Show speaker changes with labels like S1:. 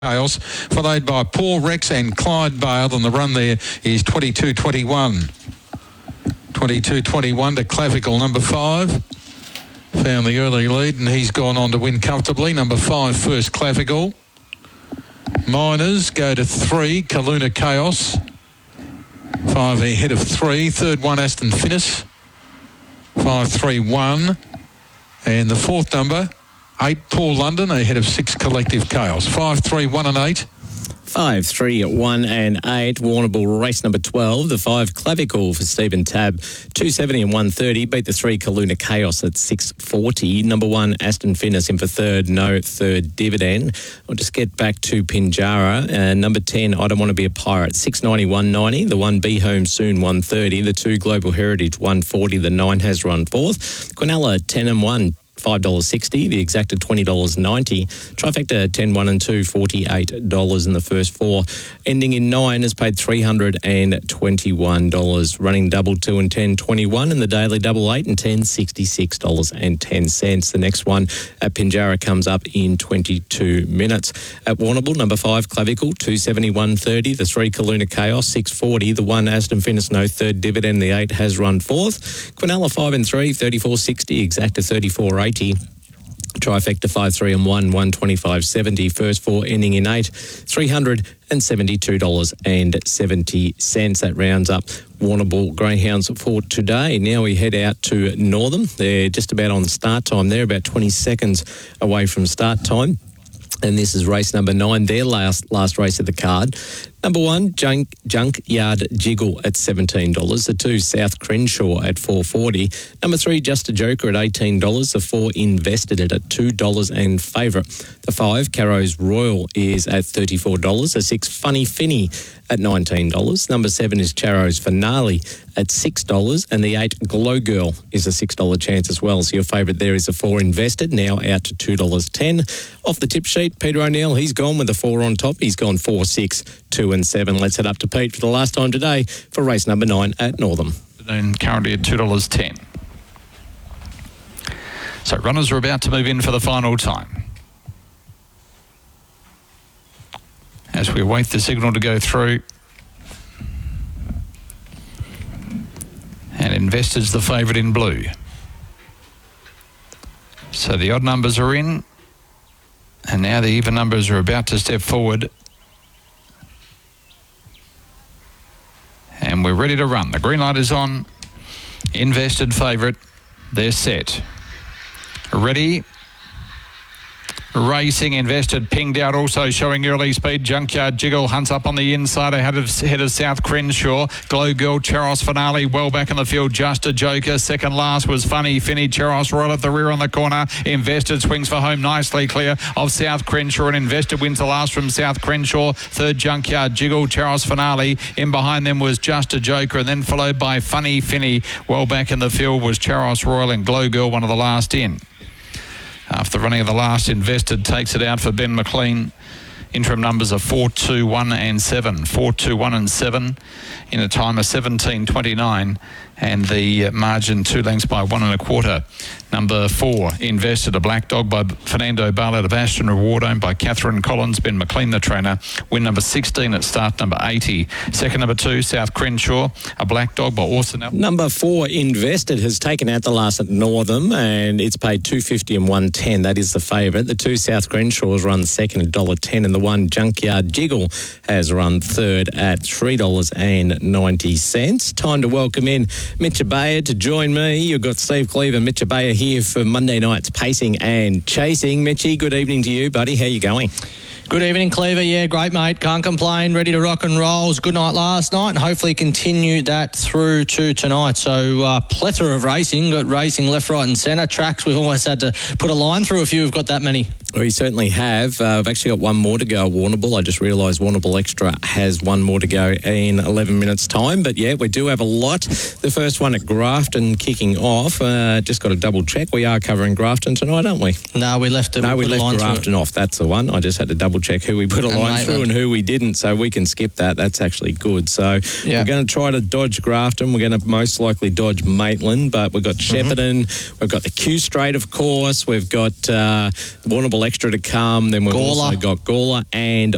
S1: Chaos, followed by Paul Rex and Clyde Bale, and the run there is 22-21. 22-21 to Clavicle, number 5. Found the early lead, and he's gone on to win comfortably. Number 5, First Clavicle. Miners go to 3, Kaluna Chaos. 5 ahead of 3. Third one, Aston Finnis. 5-3-1. And the fourth number, 8, Paul London, ahead of 6, Collective Chaos. 5-3-1 and 8.
S2: 5-3-1 and 8. Warrnambool race number 12. The 5 Clavicle for Stephen Tabb. 270 and 130. Beat the 3 Kaluna Chaos at 640. Number 1 Aston Finnis in for third. No third dividend. I'll just get back to Pinjarra. Number 10 I Don't Want to Be a Pirate. 690 190. The 1 Be Home Soon 130. The 2 Global Heritage 140. The 9 has run fourth. Quinella 10 and 1. $5.60, the exacta $20.90. Trifecta 10, 1 and 2, $48 in the first 4. Ending in 9 has paid $321. Running double 2 and 10, 21, and the daily double 8 and 10, $66.10. The next one at Pinjarra comes up in 22 minutes. At Warrnambool, number 5 Clavicle, 270, 130. The 3 Kaluna Chaos, 640. The 1 Aston Finnis, no third dividend. The 8 has run fourth. Quinella 5 and 3, $34.60. Exacta $34.80. Trifecta 5-3 and 1, $125.70. First 4 ending in 8, $372.70. That rounds up Warrnambool Greyhounds for today. Now we head out to Northam. They're just about on start time. They're about 20 seconds away from start time. And this is race number 9, their last race of the card. Number 1, Junkyard Jiggle at $17. The 2, South Crenshaw at $4.40. Number 3, Just a Joker at $18. The 4, Invested It at $2 and favourite. The 5, Carrows Royal is at $34. The 6, Funny Finny at $19. Number 7 is Charro's Finale at $6. And the 8, Glow Girl is a $6 chance as well. So your favourite there is the 4, Invested, now out to $2.10. Off the tip sheet, Peter O'Neill, he's gone with the 4 on top. He's gone 4, 6, 2 and 7. Let's head up to Pete for the last time today for race number 9 at Northam.
S3: And currently at $2.10. So runners are about to move in for the final time. As we await the signal to go through. And Investor's the favourite in blue. So the odd numbers are in. And now the even numbers are about to step forward. And we're ready to run. The green light is on. Invested favourite. They're set. Ready. Racing Invested, pinged out, also showing early speed. Junkyard Jiggle hunts up on the inside ahead of South Crenshaw. Glow Girl, Charros Finale well back in the field. Just a Joker. Second last was Funny Finny. Charros Royal at the rear on the corner. Invested swings for home nicely clear of South Crenshaw, and Invested wins the last from South Crenshaw. Third, Junkyard Jiggle, Charros Finale. In behind them was Just a Joker, and then followed by Funny Finny. Well back in the field was Charros Royal, and Glow Girl one of the last in. After running of the last, Invested takes it out for Ben McLean. Interim numbers are 4, 2, 1 and 7. 4, 2, 1 and 7 in a time of 17.29, and the margin 2 lengths by 1 1/4. Number 4, Invested, a black dog by Fernando Bale out of Ashton Reward, owned by Catherine Collins. Ben McLean, the trainer. Win number 16 at start number 80. Second, number 2, South Crenshaw, a black dog by Orson.
S2: Number 4, Invested, has taken out the last at Northam, and it's paid $2.50 and $1.10. That is the favourite. The 2, South Crenshaw, has run second at $1.10, and the 1, Junkyard Jiggle, has run third at $3.90. Time to welcome in Mitch Abaya to join me. You've got Steve Cleaver, Mitch Abaya here for Monday night's Pacing and Chasing. Mitchy, good evening to you, buddy. How you going?
S4: Good evening, Cleaver. Yeah, great, mate. Can't complain. Ready to rock and roll. It was a good night last night, and hopefully continue that through to tonight. So, plethora of racing. Got racing left, right and centre. Tracks, we've almost had to put a line through a few. We've got that many.
S2: We certainly have. I've actually got one more to go at Warrnambool. I just realised Warrnambool Extra has one more to go in 11 minutes' time. But, yeah, we do have a lot. The first one at Grafton kicking off. Just got to double check. We are covering Grafton tonight, aren't we?
S4: No, we left it.
S2: No, we left Grafton off. That's the one. I just had to double check who we put a line through and who we didn't, so we can skip that. That's actually good. So we're going to try to dodge Grafton. We're going to most likely dodge Maitland, but we've got Shepparton. We've got the Q Straight, of course. We've got Warrnambool Extra to come. Then we've also got Gawler and